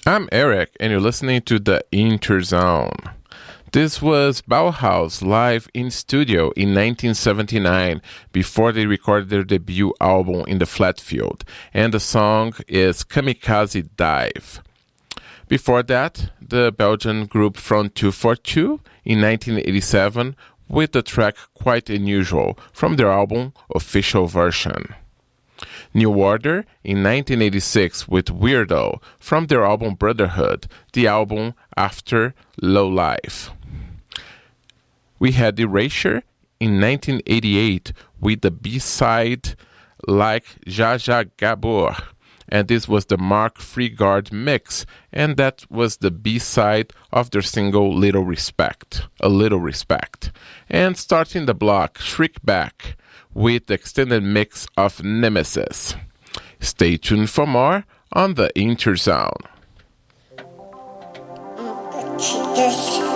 I'm Eric, and you're listening to The Interzone. This was Bauhaus live in studio in 1979, before they recorded their debut album In the Flat Field, and the song is Kamikaze Dive. Before that, the Belgian group Front 242 in 1987 with the track Quite Unusual from their album Official Version. New Order in 1986 with Weirdo from their album Brotherhood, the album after Low Life. We had Erasure in 1988 with the B-side Like Jaja Gabor, and this was the Mark Freegard mix, and that was the B-side of their single Little Respect, A Little Respect. And starting the block, Shriekback with the extended mix of Nemesis. Stay tuned for more on the Interzone.